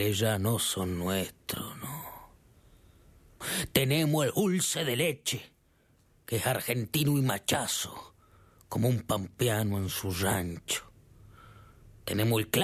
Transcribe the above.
que ya no son nuestros, no. Tenemos el dulce de leche, que es argentino y machazo, como un pampeano en su rancho. Tenemos el